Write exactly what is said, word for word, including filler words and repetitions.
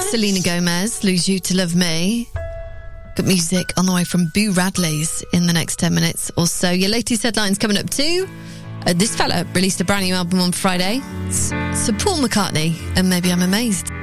Selena Gomez, Lose You to Love Me. Good music on the way from Boo Radley's in the next ten minutes or so. Your latest headlines coming up too. Uh, this fella released a brand new album on Friday. It's, it's Paul McCartney and Maybe I'm Amazed.